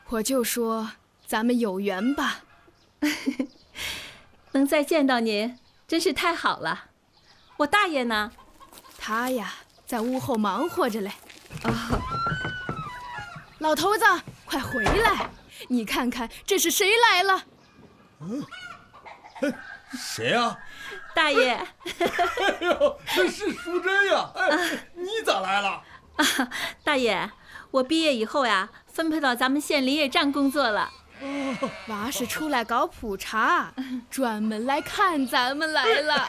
我就说咱们有缘吧。 能再见到您，真是太好了。我大爷呢？ 他呀，在屋后忙活着嘞。老头子，快回来！你看看这是谁来了？ 谁呀？ 大爷。 哎呦，是淑珍呀！你咋来了？ 大爷，我毕业以后呀，分配到咱们县林业站工作了。 娃是出来搞普查，专门来看咱们来了。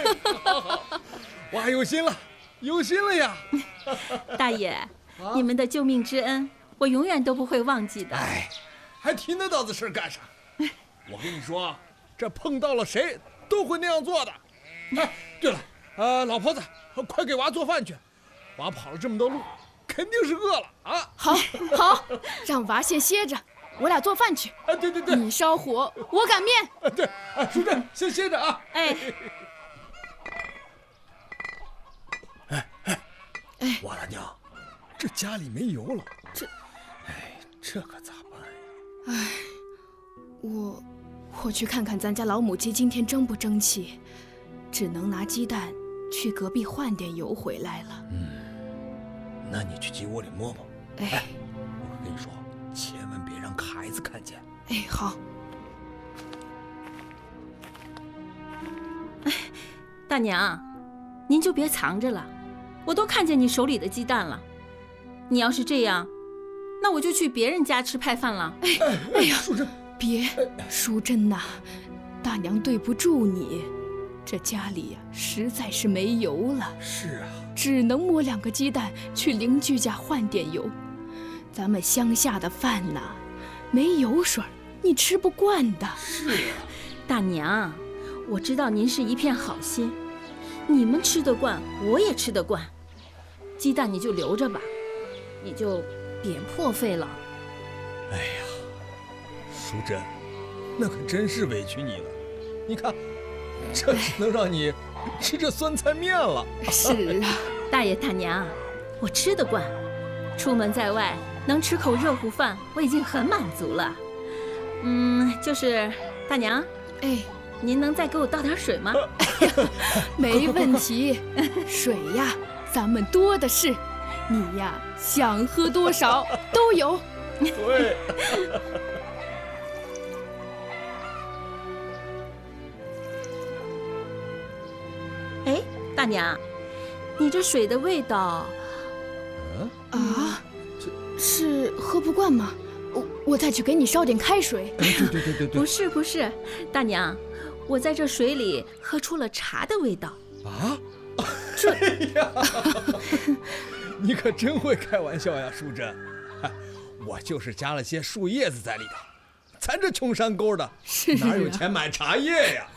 娃有心了，有心了呀！ 大爷，你们的救命之恩，我永远都不会忘记的。 还提那档子事干啥？我跟你说，这碰到了谁都会那样做的。对了，老婆子，快给娃做饭去。娃跑了这么多路，肯定是饿了啊！ 好，让娃先歇着，我俩做饭去。 对， 你烧火，我擀面。 对，淑珍先歇着啊。娃大娘，这家里没油了，这可咋办呀？ 我去看看咱家老母鸡今天争不争气，只能拿鸡蛋去隔壁换点油回来了。 那你去鸡窝里摸摸。我跟你说，千万别让孩子看见。 好。 大娘，您就别藏着了，我都看见你手里的鸡蛋了。你要是这样，那我就去别人家吃派饭了。 淑珍， 别，淑珍呐，大娘对不住你，这家里呀实在是没油了。 是啊， 只能摸2个鸡蛋去邻居家换点油。咱们乡下的饭呐，没油水你吃不惯的。 是啊， 大娘，我知道您是一片好心，你们吃得惯，我也吃得惯。鸡蛋你就留着吧，你就别破费了。 淑珍，那可真是委屈你了。你看，这只能让你吃这酸菜面了。 是啊， 大爷大娘，我吃得惯，出门在外能吃口热乎饭，我已经很满足了。就是大娘，您能再给我倒点水吗？ 没问题，水呀，咱们多的是，你呀想喝多少都有。 对。 大娘，你这水的味道， 是喝不惯吗？我再去给你烧点开水。 对。 不是，大娘，我在这水里喝出了茶的味道。 你可真会开玩笑呀，淑珍。我就是加了些树叶子在里头，咱这穷山沟的，哪有钱买茶叶呀？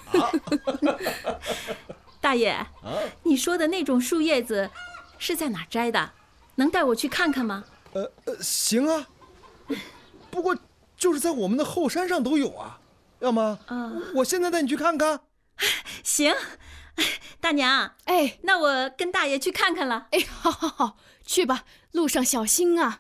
大爷，你说的那种树叶子是在哪摘的？能带我去看看吗？ 行啊，不过就是在我们的后山上都有啊，要么我现在带你去看看。 行，大娘，那我跟大爷去看看了。 好，去吧，路上小心啊。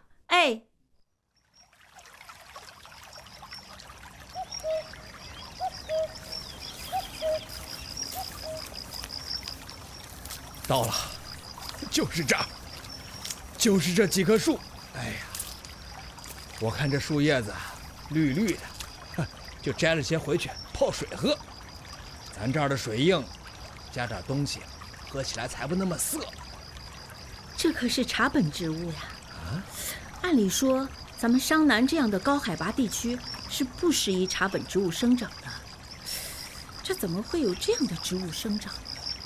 到了，就是这儿，就是这几棵树。我看这树叶子绿绿的，就摘了些回去泡水喝。咱这儿的水硬，加点东西，喝起来才不那么涩。 这可是茶本植物呀。按理说，咱们商南这样的高海拔地区是不适宜茶本植物生长的。这怎么会有这样的植物生长？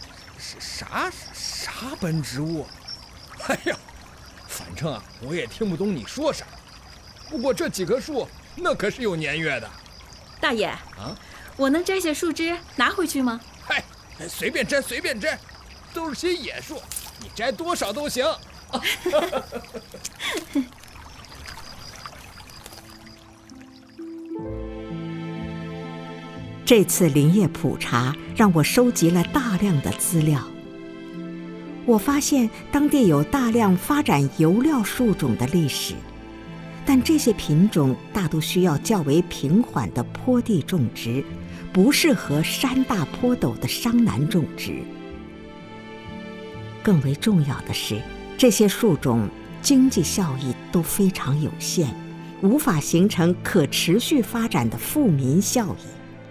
啥本植物？反正我也听不懂你说啥。不过这几棵树那可是有年月的。 大爷，我能摘些树枝拿回去吗？ 随便摘，都是些野树，你摘多少都行。 这次林业普查让我收集了大量的资料。我发现当地有大量发展油料树种的历史， 但这些品种大都需要较为平缓的坡地种植，不适合山大坡陡的商南种植。更为重要的是，这些树种经济效益都非常有限，无法形成可持续发展的富民效益。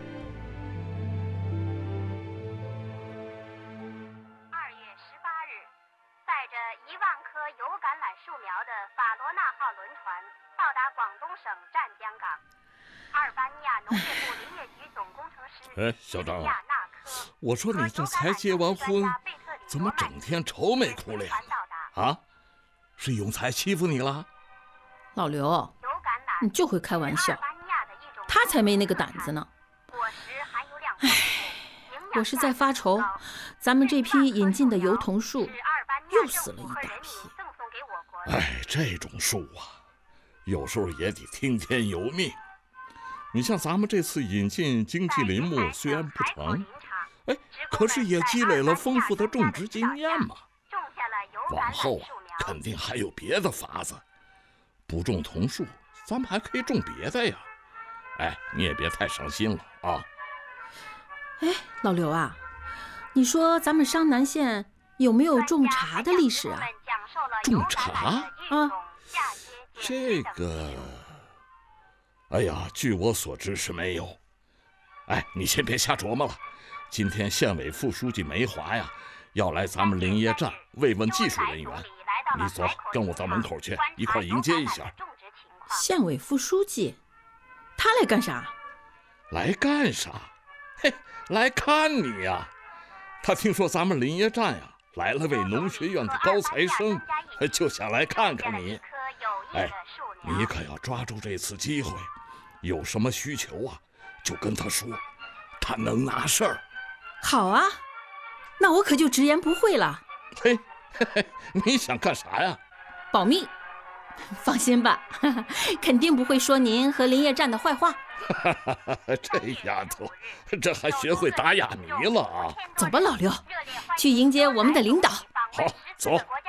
2月18日，载着1万棵油橄榄树苗的法罗纳号轮船到达广东省湛江港。阿尔巴尼亚农业部林业局总工程师小张亚纳科， 我说你这才结完婚，怎么整天愁眉苦脸的啊？是永才欺负你了？ 老刘，你就会开玩笑，他才没那个胆子呢。唉，我是在发愁，咱们这批引进的油桐树又死了一大批。 哎，这种树啊，有时候也得听天由命。你像咱们这次引进经济林木虽然不成，可是也积累了丰富的种植经验嘛。往后啊，肯定还有别的法子。不种桐树，咱们还可以种别的呀。你也别太伤心了啊。 老刘啊，你说咱们商南县有没有种茶的历史啊？ 种茶啊？ 这个，据我所知是没有。你先别瞎琢磨了。今天县委副书记梅华呀，要来咱们林业站慰问技术人员。你走，跟我到门口去，一块迎接一下。 县委副书记，他来干啥？ 来干啥？来看你呀！他听说咱们林业站呀来了位农学院的高材生，就想来看看你。你可要抓住这次机会，有什么需求啊，就跟他说，他能拿事儿。 好啊，那我可就直言不讳了。 你想干啥呀？ 保密，放心吧，肯定不会说您和林业站的坏话。 这丫头，这还学会打哑谜了啊！ 走吧，老刘，去迎接我们的领导。 好，走。